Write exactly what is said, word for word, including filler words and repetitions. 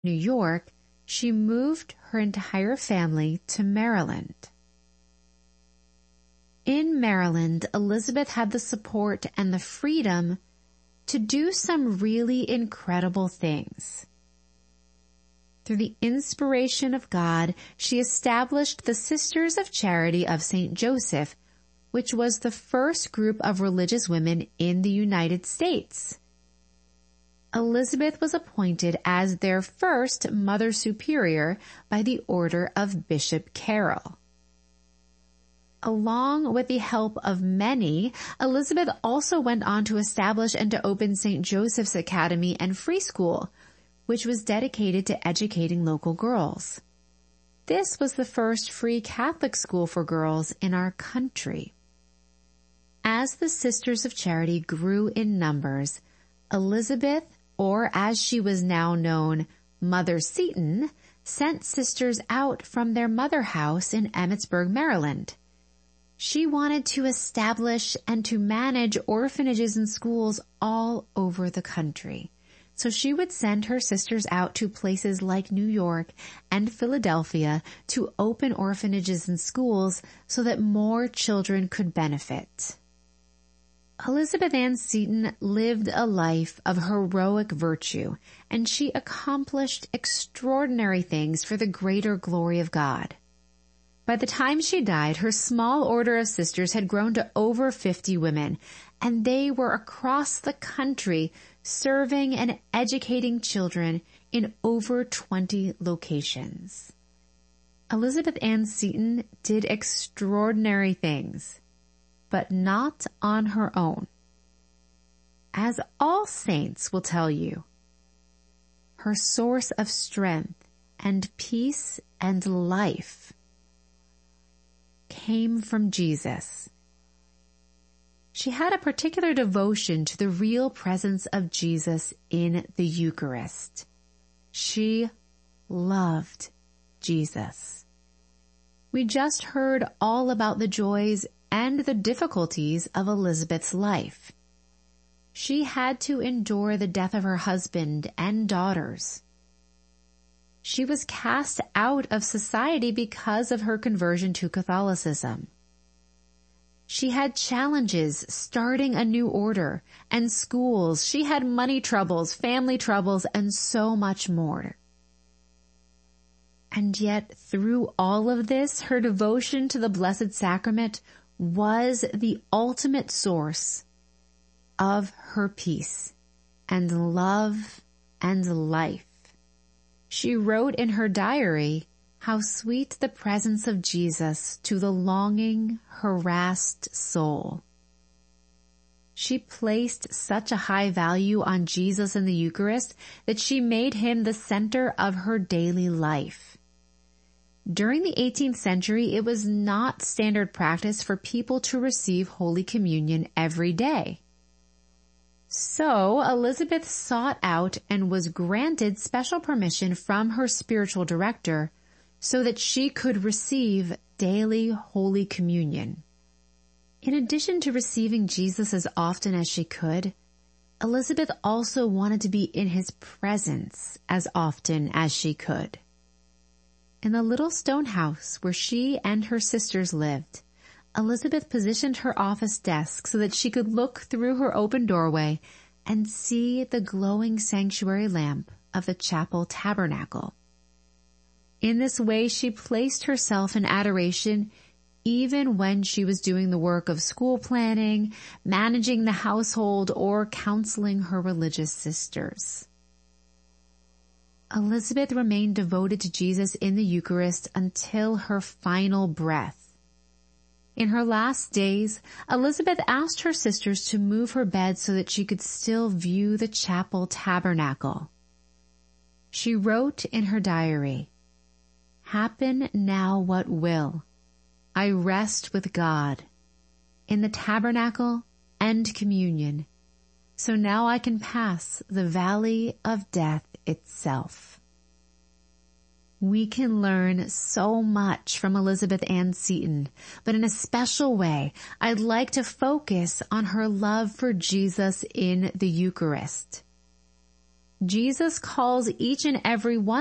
New York, she moved her entire family to Maryland. In Maryland, Elizabeth had the support and the freedom to do some really incredible things. Through the inspiration of God, she established the Sisters of Charity of Saint Joseph, which was the first group of religious women in the United States. Elizabeth was appointed as their first Mother Superior by the order of Bishop Carroll. Along with the help of many, Elizabeth also went on to establish and to open Saint Joseph's Academy and Free School, which was dedicated to educating local girls. This was the first free Catholic school for girls in our country. As the Sisters of Charity grew in numbers, Elizabeth, or as she was now known, Mother Seton, sent sisters out from their mother house in Emmitsburg, Maryland. She wanted to establish and to manage orphanages and schools all over the country. So she would send her sisters out to places like New York and Philadelphia to open orphanages and schools so that more children could benefit. Elizabeth Ann Seton lived a life of heroic virtue, and she accomplished extraordinary things for the greater glory of God. By the time she died, her small order of sisters had grown to over fifty women, and they were across the country serving and educating children in over twenty locations. Elizabeth Ann Seton did extraordinary things, but not on her own. As all saints will tell you, her source of strength and peace and life came from Jesus. She had a particular devotion to the real presence of Jesus in the Eucharist. She loved Jesus. We just heard all about the joys and the difficulties of Elizabeth's life. She had to endure the death of her husband and daughters. She was cast out of society because of her conversion to Catholicism. She had challenges starting a new order and schools. She had money troubles, family troubles, and so much more. And yet, through all of this, her devotion to the Blessed Sacrament was the ultimate source of her peace and love and life. She wrote in her diary how sweet the presence of Jesus to the longing, harassed soul. She placed such a high value on Jesus in the Eucharist that she made him the center of her daily life. During the eighteenth century, it was not standard practice for people to receive Holy Communion every day. So Elizabeth sought out and was granted special permission from her spiritual director so that she could receive daily Holy Communion. In addition to receiving Jesus as often as she could, Elizabeth also wanted to be in his presence as often as she could. In the little stone house where she and her sisters lived, Elizabeth positioned her office desk so that she could look through her open doorway and see the glowing sanctuary lamp of the chapel tabernacle. In this way, she placed herself in adoration even when she was doing the work of school planning, managing the household, or counseling her religious sisters. Elizabeth remained devoted to Jesus in the Eucharist until her final breath. In her last days, Elizabeth asked her sisters to move her bed so that she could still view the chapel tabernacle. She wrote in her diary, "Happen now what will, I rest with God in the tabernacle and communion, so now I can pass the valley of death itself." We can learn so much from Elizabeth Ann Seton, but in a special way, I'd like to focus on her love for Jesus in the Eucharist. Jesus calls each and every one